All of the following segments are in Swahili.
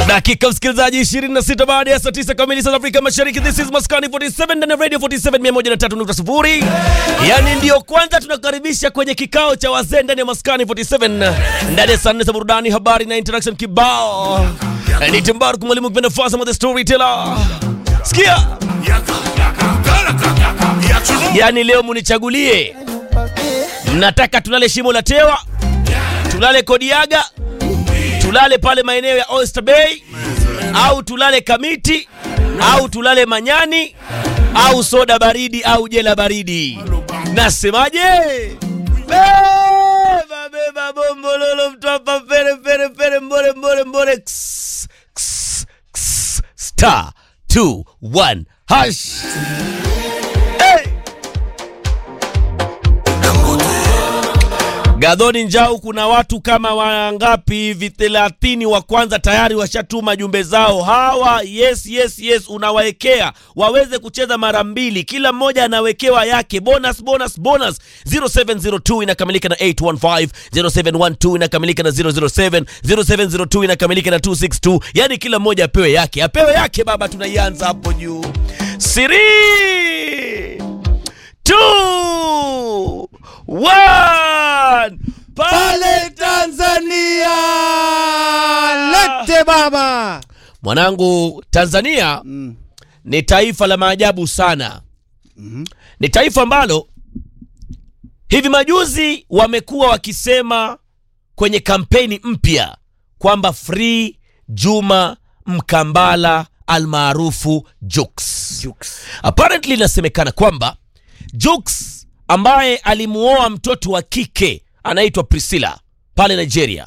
Dakika msikilizaji 26 baada ya saa 9 kamili saa Afrika Mashariki. This is Maskani 47 ndani ya Radio 47 103.0. Yani ndio kwanza tunakaribisha kwenye kikao cha wazee ndani ya Maskani 47. Ndani ya saa 4 za burudani, habari na interaction kibao. Ni Timbaru mwalimu kipenda fasa mwa the storyteller. Sikia. Yani leo munichagulie. Mnataka tulale Shimo la Tewa? Tulale Kodiaga? Tulale pale maeneo ya Oyster Bay, au tulale Kamiti, au tulale Manyani, au soda baridi, au jela baridi? Nasemaje? Beba bombo lolo mtapa pere mbore kss, kss, kss, star 21 hash. Gadhoni Njau, kuna watu kama wangapi hivi 30 wa kwanza tayari washatuma jumbe zao. Hawa yes unawaekea waweze kucheza mara mbili, kila mmoja anawekewa yake bonus 0702 inakamilika na 815, 0712 inakamilika na 007, 0702 inakamilika na 262. Yani kila mmoja apewe yake baba. Tunaianza hapo juu. 3 2 1 pale Tanzania. Lete baba. Mwanangu, Tanzania ni taifa la maajabu sana. Ni taifa ambalo hivi majuzi wamekuwa wakisema kwenye kampeni mpya kwamba Free Juma Mkambala almaarufu Jux. Apparently inasemekana kwamba Jux ambaye alimuoa mtoto wa kike anaitwa Priscilla pale Nigeria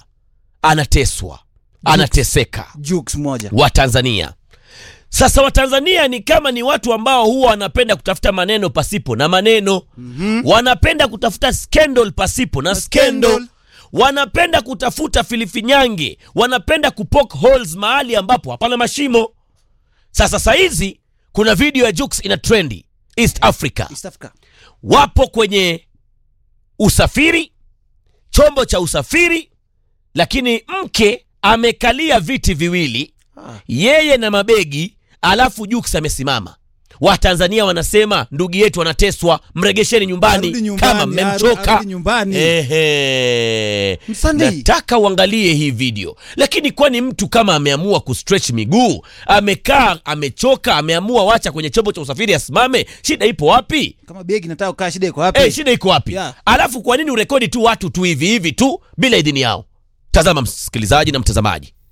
anateseka. Jux moja wa Tanzania. Sasa wa Tanzania ni kama ni watu ambao huwa wanapenda kutafuta maneno pasipo na maneno. Wanapenda kutafuta scandal pasipo na scandal. Wanapenda kutafuta filifinyange. Wanapenda kupoke holes mahali ambapo hapana mashimo. Sasa saizi kuna video ya Jux ina trendy East Africa. Wapo kwenye usafiri, chombo cha usafiri, lakini mke amekalia viti viwili, yeye na mabegi, alafu Jux amesimama. Watanzania wanasema ndugu yetu anateswa, mregesheni nyumbani kama mmemchoka. Nataka uangalie hii video. Lakini kwani mtu kama ameamua kustretch miguu, amekaa, amechoka, ameamua wacha kwenye chombo cha usafiri asimame, shida ipo wapi? Kama begi nataka kukaa, shida iko wapi? Shida iko wapi? Alafu kwa nini urekodi tu watu tu hivi tu bila idhini yao? Tazama msikilizaji na mtazamaji.